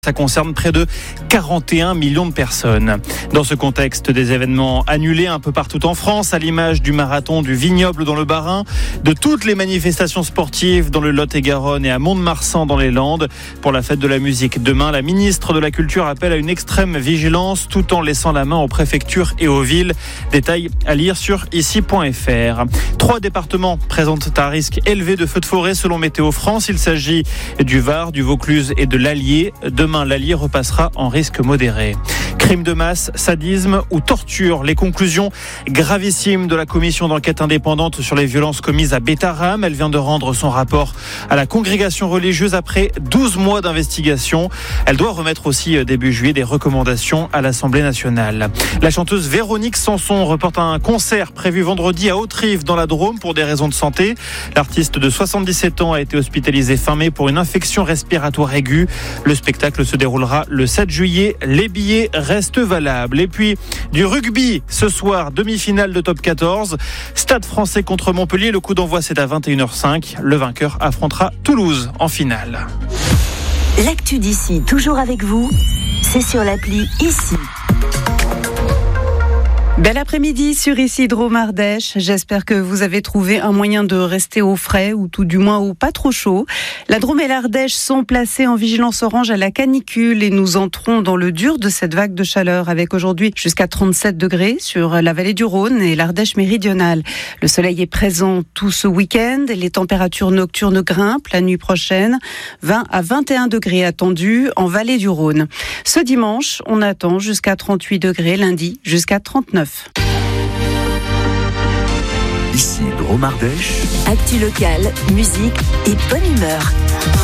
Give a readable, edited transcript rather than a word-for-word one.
Ça concerne près de 41 millions de personnes. Dans ce contexte, des événements annulés un peu partout en France, à l'image du marathon du Vignoble dans le Bas-Rhin, de toutes les manifestations sportives dans le Lot-et-Garonne et à Mont-de-Marsan dans les Landes. Pour la fête de la musique demain, la ministre de la Culture appelle à une extrême vigilance tout en laissant la main aux préfectures et aux villes. Détails à lire sur ici.fr. 3 départements présentent un risque élevé de feux de forêt selon Météo France. Il s'agit du Var, du Vaucluse et de l'Allier. Demain, l'Allier repassera en risque modéré. Crime de masse, sadisme ou torture. Les conclusions gravissimes de la commission d'enquête indépendante sur les violences commises à Bétharram. Elle vient de rendre son rapport à la congrégation religieuse après 12 mois d'investigation. Elle doit remettre aussi début juillet des recommandations à l'Assemblée nationale. La chanteuse Véronique Sanson reporte un concert prévu vendredi à Hauterive dans la Drôme pour des raisons de santé. L'artiste de 77 ans a été hospitalisé fin mai pour une infection respiratoire aiguë. Le spectacle se déroulera le 7 juillet. Les billets restent valables. Et puis, du rugby ce soir, demi-finale de top 14. Stade Français contre Montpellier. Le coup d'envoi, c'est à 21h05. Le vainqueur affrontera Toulouse en finale. L'actu d'ici, toujours avec vous, c'est sur l'appli Ici. Bel après-midi sur Ici Drôme Ardèche. J'espère que vous avez trouvé un moyen de rester au frais ou tout du moins au pas trop chaud. La Drôme et l'Ardèche sont placés en vigilance orange à la canicule et nous entrons dans le dur de cette vague de chaleur avec aujourd'hui jusqu'à 37 degrés sur la vallée du Rhône et l'Ardèche méridionale. Le soleil est présent tout ce week-end et les températures nocturnes grimpent la nuit prochaine. 20 à 21 degrés attendus en vallée du Rhône. Ce dimanche, on attend jusqu'à 38 degrés, lundi jusqu'à 39. Ici Drôme Ardèche. Actu locale, musique et bonne humeur.